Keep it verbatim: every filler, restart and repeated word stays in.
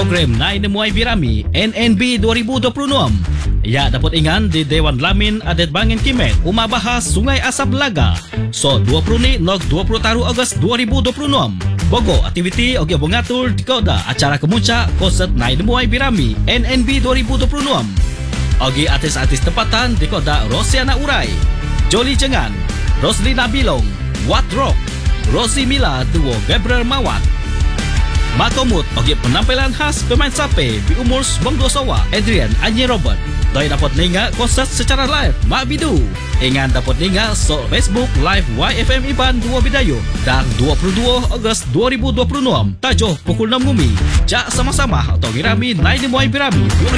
program Nai Nemuai Birami N N B dua ribu dua puluh enam. Ya dapat ingat di Dewan Lamin Adat Bangin Kimet Uma Bahas Sungai Asap Laga. So dua puluh ni nog dua puluh taru Ogos dua ribu dua puluh enam. Bogo aktiviti ogi bongatul di koda acara kemuncak konsert Nai Nemuai Birami N N B dua ribu dua puluh enam. Ogi artis-artis tempatan di koda Rosiana Urai, Jolly Jengan, Roslina Bilong, Wat Rock, Rosie Mila duo Gabriel Mawat. Makomut ogi penampilan khas pemain sape di umur sembilan belas sawa Adrian Anyi Robert. Doi dapat ninga konsert secara live Mak Bidu. Ingat dapat ninga so Facebook live Y F M Iban dua Bidayu dan dua puluh dua Ogos dua ribu dua puluh enam. Tajuh pukul enam Gumi. Jak sama-sama atau Birami Nai Nemuai Birami